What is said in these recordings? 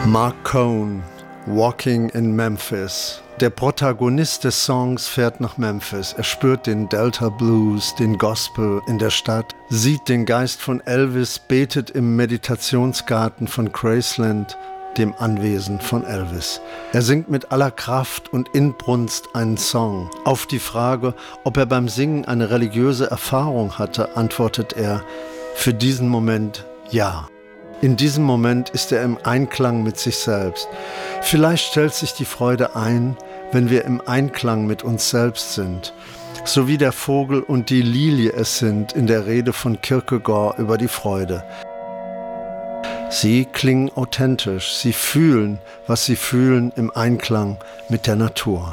Mark Cohn, Walking in Memphis. Der Protagonist des Songs fährt nach Memphis. Er spürt den Delta Blues, den Gospel in der Stadt, sieht den Geist von Elvis, betet im Meditationsgarten von Graceland, dem Anwesen von Elvis. Er singt mit aller Kraft und Inbrunst einen Song. Auf die Frage, ob er beim Singen eine religiöse Erfahrung hatte, antwortet er, für diesen Moment ja. In diesem Moment ist er im Einklang mit sich selbst. Vielleicht stellt sich die Freude ein, wenn wir im Einklang mit uns selbst sind, so wie der Vogel und die Lilie es sind in der Rede von Kierkegaard über die Freude. Sie klingen authentisch, sie fühlen, was sie fühlen, im Einklang mit der Natur.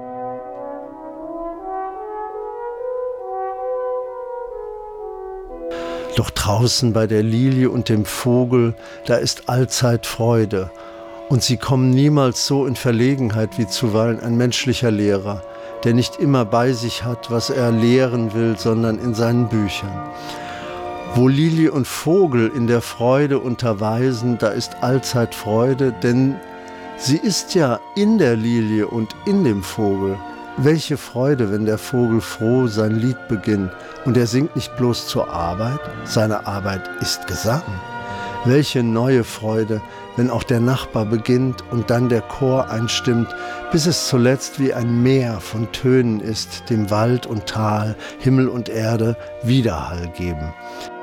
Doch draußen bei der Lilie und dem Vogel, da ist allzeit Freude. Und sie kommen niemals so in Verlegenheit wie zuweilen ein menschlicher Lehrer, der nicht immer bei sich hat, was er lehren will, sondern in seinen Büchern. Wo Lilie und Vogel in der Freude unterweisen, da ist allzeit Freude, denn sie ist ja in der Lilie und in dem Vogel. Welche Freude, wenn der Vogel froh sein Lied beginnt und er singt nicht bloß zur Arbeit, seine Arbeit ist Gesang. Welche neue Freude, wenn auch der Nachbar beginnt und dann der Chor einstimmt, bis es zuletzt wie ein Meer von Tönen ist, dem Wald und Tal, Himmel und Erde Widerhall geben.